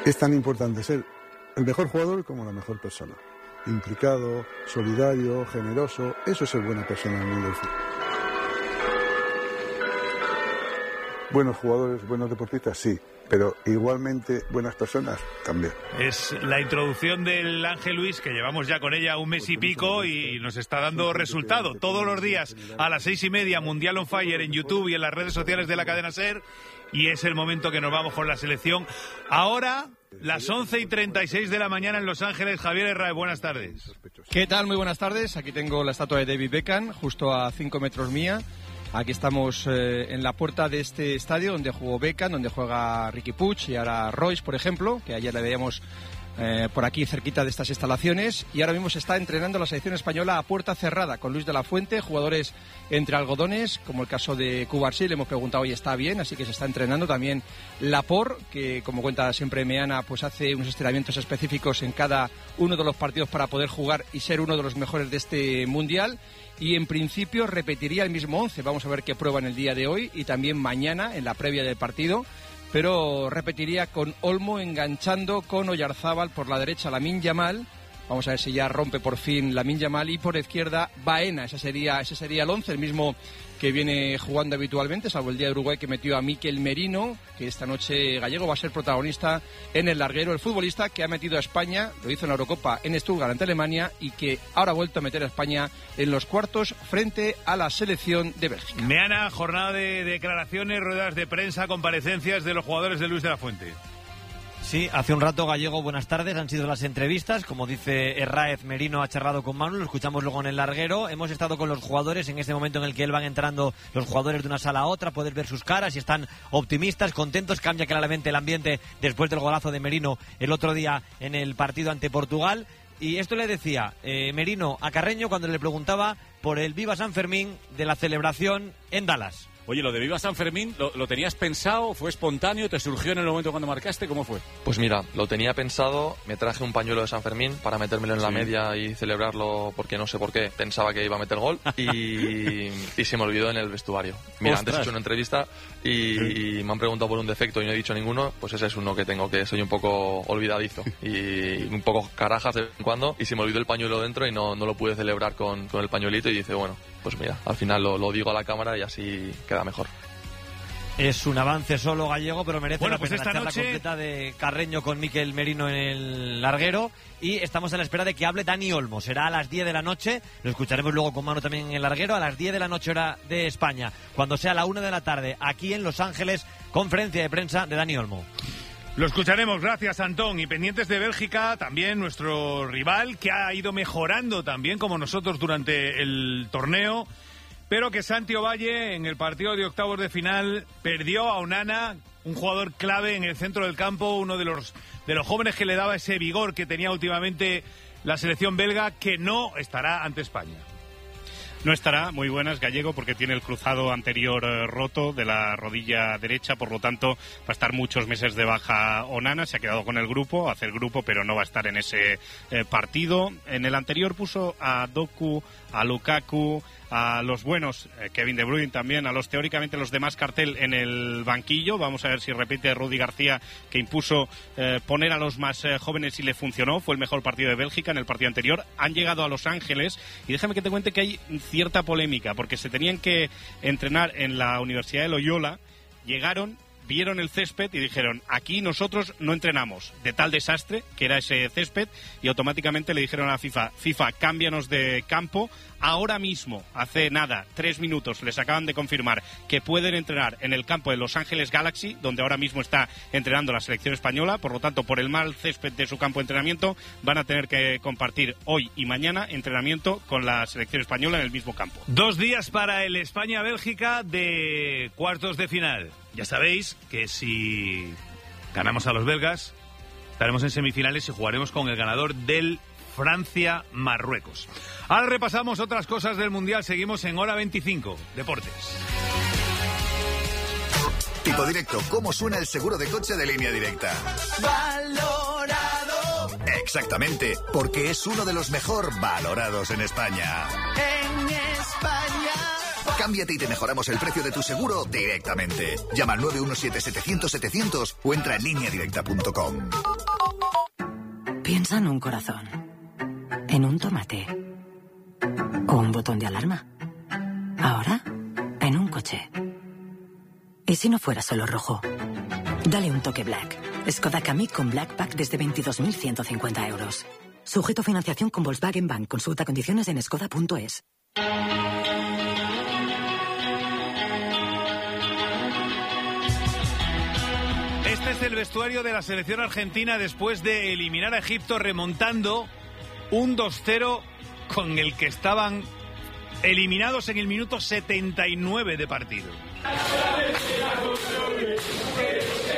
Es tan importante ser el mejor jugador como la mejor persona. Implicado, solidario, generoso, eso es ser buena persona en el mundo del fútbol. Buenos jugadores, buenos deportistas, sí, pero igualmente buenas personas también. Es la introducción del Ángel Luis, que llevamos ya con ella un mes y pico y nos está dando resultado. Todos los días a las 6:30, Mundial on Fire en YouTube y en las redes sociales de la cadena SER. Y es el momento que nos vamos con la selección. Ahora, las 11:36 de la mañana en Los Ángeles. Javier Herrera, buenas tardes. ¿Qué tal? Muy buenas tardes. Aquí tengo la estatua de David Beckham, justo a 5 metros mía. Aquí estamos en la puerta de este estadio donde jugó Beckham, donde juega Riqui Puig y ahora Royce, por ejemplo, que ayer le veíamos por aquí cerquita de estas instalaciones, y ahora mismo se está entrenando la selección española a puerta cerrada con Luis de la Fuente, jugadores entre algodones, como el caso de Cubarsí, le hemos preguntado hoy está bien, así que se está entrenando también Laporte, que como cuenta siempre Meana, pues hace unos estiramientos específicos en cada uno de los partidos para poder jugar y ser uno de los mejores de este Mundial, y en principio repetiría el mismo 11, vamos a ver qué prueban el día de hoy y también mañana en la previa del partido, pero repetiría con Olmo enganchando con Oyarzábal por la derecha, Lamine Yamal. Vamos a ver si ya rompe por fin Lamine Yamal, y por izquierda Baena. Ese sería el 11, el mismo que viene jugando habitualmente, salvo el día de Uruguay que metió a Mikel Merino, que esta noche Gallego va a ser protagonista en el larguero, el futbolista que ha metido a España, lo hizo en la Eurocopa en Stuttgart ante Alemania, y que ahora ha vuelto a meter a España en los cuartos frente a la selección de Bélgica. Meana, jornada de declaraciones, ruedas de prensa, comparecencias de los jugadores de Luis de la Fuente. Sí, hace un rato, Gallego, buenas tardes, han sido las entrevistas, como dice Herráez, Merino ha charlado con Manu, lo escuchamos luego en el larguero, hemos estado con los jugadores en este momento en el que él van entrando los jugadores de una sala a otra, poder ver sus caras y están optimistas, contentos, cambia claramente el ambiente después del golazo de Merino el otro día en el partido ante Portugal, y esto le decía Merino a Carreño cuando le preguntaba por el Viva San Fermín de la celebración en Dallas. Oye, lo de Viva San Fermín, ¿lo tenías pensado? ¿Fue espontáneo? ¿Te surgió en el momento cuando marcaste? ¿Cómo fue? Pues mira, lo tenía pensado, me traje un pañuelo de San Fermín para metérmelo en la media y celebrarlo porque no sé por qué, pensaba que iba a meter gol y se me olvidó en el vestuario. Mira, ¡ostras! Antes he hecho una entrevista y me han preguntado por un defecto y no he dicho ninguno, pues ese es uno que tengo, que soy un poco olvidadizo y un poco carajas de vez en cuando, y se me olvidó el pañuelo dentro y no lo pude celebrar con el pañuelito, y dice, bueno, pues mira, al final lo digo a la cámara y así queda mejor. Es un avance solo, Gallego, pero merece la pues pena esta la charla noche completa de Carreño con Mikel Merino en el larguero, y estamos a la espera de que hable Dani Olmo. Será a las 10 de la noche, lo escucharemos luego con Manu también en el larguero, a las 10 de la noche hora de España, cuando sea la 1 de la tarde, aquí en Los Ángeles, conferencia de prensa de Dani Olmo. Lo escucharemos, gracias Antón. Y pendientes de Bélgica, también nuestro rival, que ha ido mejorando también como nosotros durante el torneo, pero que Santi Ovalle en el partido de octavos de final perdió a Onana, un jugador clave en el centro del campo, uno de los jóvenes que le daba ese vigor que tenía últimamente la selección belga, que no estará ante España. No estará, muy buenas, Gallego, porque tiene el cruzado anterior roto de la rodilla derecha, por lo tanto va a estar muchos meses de baja Onana, se ha quedado con el grupo, hace el grupo, pero no va a estar en ese partido. En el anterior puso a Doku, a Lukaku, a los buenos, Kevin De Bruyne también, a los teóricamente los demás cartel en el banquillo. Vamos a ver si repite Rudi García, que impuso poner a los más jóvenes y le funcionó. Fue el mejor partido de Bélgica en el partido anterior. Han llegado a Los Ángeles y déjame que te cuente que hay cierta polémica, porque se tenían que entrenar en la Universidad de Loyola, llegaron, vieron el césped y dijeron, aquí nosotros no entrenamos, de tal desastre que era ese césped, y automáticamente le dijeron a la FIFA, cámbianos de campo. Ahora mismo, hace nada, 3 minutos, les acaban de confirmar que pueden entrenar en el campo de Los Ángeles Galaxy, donde ahora mismo está entrenando la selección española. Por lo tanto, por el mal césped de su campo de entrenamiento, van a tener que compartir hoy y mañana entrenamiento con la selección española en el mismo campo. 2 días para el España-Bélgica de cuartos de final. Ya sabéis que si ganamos a los belgas, estaremos en semifinales y jugaremos con el ganador del Francia-Marruecos. Ahora repasamos otras cosas del Mundial. Seguimos en Hora 25. Deportes. Tipo Directo, ¿cómo suena el seguro de coche de Línea Directa? ¡Valorado! Exactamente, porque es uno de los mejor valorados en España. En España, Cámbiate y te mejoramos el precio de tu seguro directamente. Llama al 917-700-700 o entra en lineadirecta.com. Piensa en un corazón, en un tomate o un botón de alarma. Ahora, en un coche. ¿Y si no fuera solo rojo? Dale un toque Black. Skoda Kamiq con Black Pack desde 22.150 euros. Sujeto a financiación con Volkswagen Bank. Consulta condiciones en skoda.es. Este es el vestuario de la selección argentina después de eliminar a Egipto remontando un 2-0 con el que estaban eliminados en el minuto 79 de partido.